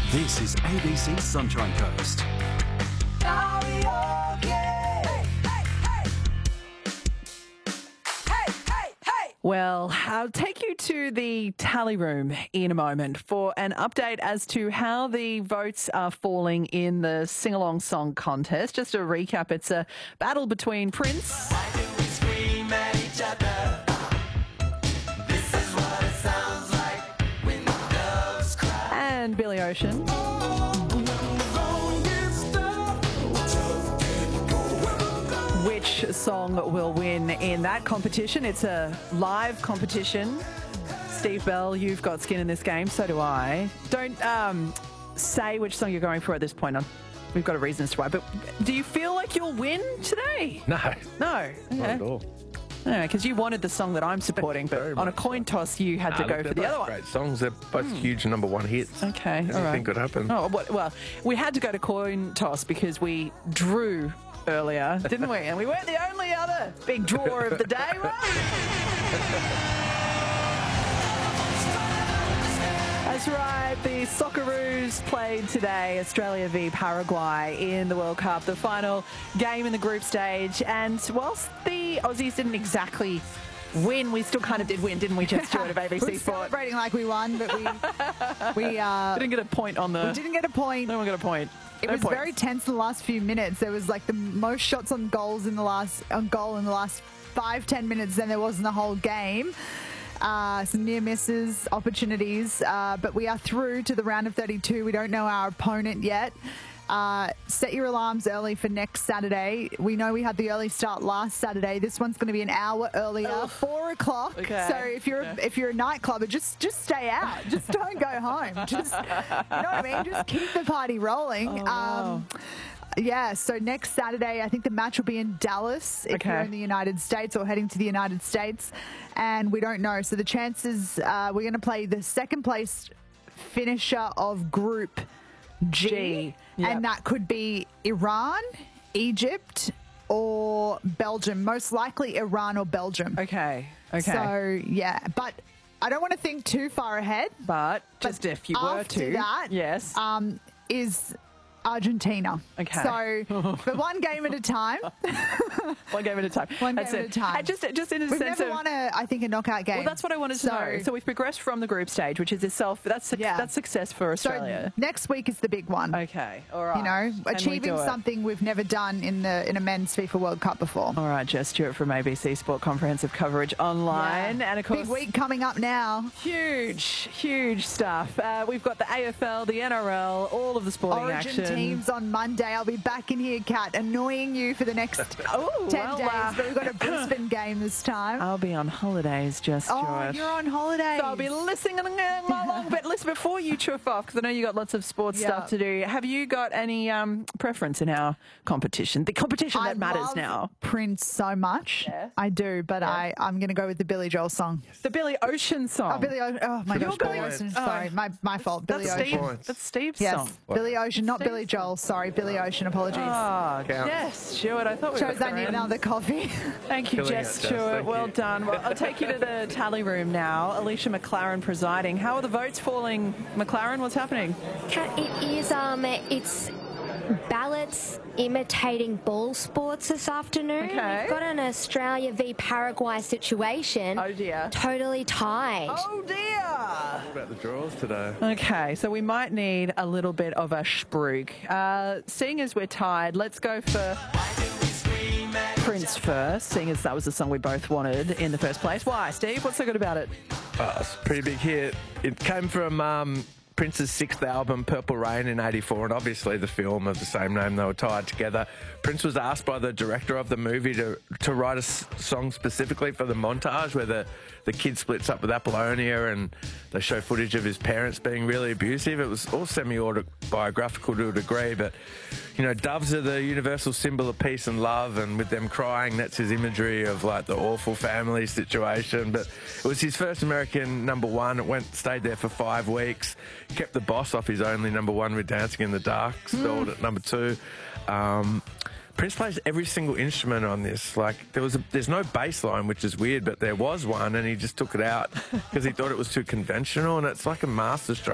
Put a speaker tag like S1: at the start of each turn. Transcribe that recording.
S1: This is ABC Sunshine Coast.
S2: Well, I'll take you to the tally room in a moment for an update as to how the votes are falling in the sing-along song contest. Just a recap, it's a battle between Prince and Billy Ocean. Which song will win in that competition? It's a live competition. Steve Bell, you've got skin in this game, so do I. Don't say which song you're going for at this point. We've got a reason as to why. But do you feel like you'll win today?
S3: No.
S2: No? Okay.
S3: Not at all.
S2: No, because you wanted the song that I'm supporting, but on a coin toss you had to go for the other one.
S3: Great songs. They're both huge number one hits.
S2: Okay, all right.
S3: Anything could happen.
S2: Oh, well, we had to go to coin toss because we drew earlier, didn't we? And we weren't the only other big drawer of the day, right? That's right. The Socceroos played today, Australia v Paraguay in the World Cup, the final game in the group stage. And whilst the Aussies didn't exactly win, we still kind of did win, didn't we, Jess Stewart of ABC
S4: We're
S2: Sport?
S4: celebrating like we won, but we
S2: didn't get a point on the...
S4: We didn't get a point.
S2: No one got a point.
S4: It was very tense in the last few minutes. There was like the most shots on goal in the last 5-10 minutes than there was in the whole game. Some near misses, opportunities, but we are through to the round of 32. We don't know our opponent yet. Set your alarms early for next Saturday. We know we had the early start last Saturday. This one's going to be an hour earlier, 4 o'clock.
S2: Okay.
S4: So if you're a nightclubber, just stay out. Just don't go home. Just, you know what I mean? Just keep the party rolling.
S2: Oh, wow.
S4: Yeah, so next Saturday, I think the match will be in Dallas if you're in the United States or heading to the United States, and we don't know. So the chances, we're going to play the second place finisher of Group G.
S2: Yep.
S4: And that could be Iran, Egypt, or Belgium. Most likely Iran or Belgium.
S2: Okay.
S4: So, yeah, but I don't want to think too far ahead.
S2: But just if you were
S4: after
S2: to.
S4: that,
S2: yes.
S4: is Argentina.
S2: Okay.
S4: So, but one game at a time.
S2: One game at a time.
S4: One game at a time.
S2: Just in a
S4: We've
S2: sense
S4: never
S2: of...
S4: won I think, a knockout game.
S2: Well, that's what I wanted to know. So we've progressed from the group stage, which is itself, that's success for Australia.
S4: So next week is the big one.
S2: Okay, all right.
S4: You know, achieving something we've never done in a men's FIFA World Cup before.
S2: All right, Jess Stewart from ABC Sport Comprehensive Coverage Online.
S4: Yeah.
S2: And of course,
S4: big week coming up now.
S2: Huge stuff. We've got the AFL, the NRL, all of the sporting
S4: Origin
S2: action.
S4: teams on Monday. I'll be back in here, Kat, annoying you for the next 10 days. But we've got a Brisbane game this time.
S2: I'll be on holidays, Jess Stewart.
S4: Oh, you're on holidays.
S2: So I'll be listening along. But listen, before you chuff off, because I know you got lots of sports stuff to do, have you got any preference in our competition? The competition that matters now.
S4: Prince so much.
S2: Yes.
S4: I do, but I'm going to go with the Billy Joel song.
S2: The Billy Ocean song.
S4: Oh, Billy Ocean. Oh, my gosh. Billy Ocean. Sorry, my fault. Billy Ocean.
S2: That's Steve's
S4: yes.
S2: song.
S4: Billy Ocean, not Billy Joel. Sorry, Billy Ocean. Apologies.
S2: Oh, Jess Stewart, I thought we were
S4: Shows I need another coffee.
S2: Thank you, Jess Stewart. Well done. Well, I'll take you to the tally room now. Alicia McLaren presiding. How are the votes falling, McLaren? What's happening?
S5: It is, it's ballots imitating ball sports this afternoon.
S2: Okay.
S5: We've got an Australia v Paraguay situation.
S2: Oh, dear.
S5: Totally tied.
S2: Oh, dear.
S3: What about the draws today?
S2: Okay, so we might need a little bit of a spruik. Seeing as we're tied, let's go for Prince first, seeing as that was the song we both wanted in the first place. Why, Steve? What's so good about it?
S3: It's a pretty big hit. It came from Prince's sixth album, Purple Rain, in '84, and obviously the film of the same name, they were tied together. Prince was asked by the director of the movie to write a song specifically for the montage where the kid splits up with Apollonia and they show footage of his parents being really abusive. It was all semi-autobiographical to a degree, but, you know, doves are the universal symbol of peace and love, and with them crying, that's his imagery of, like, the awful family situation. But it was his first American number one. It stayed there for 5 weeks. Kept the boss off his only number one with Dancing in the Dark, stalled at number 2. Prince plays every single instrument on this. Like, there's no bass line, which is weird, but there was one, and he just took it out because he thought it was too conventional, and it's like a masterstroke.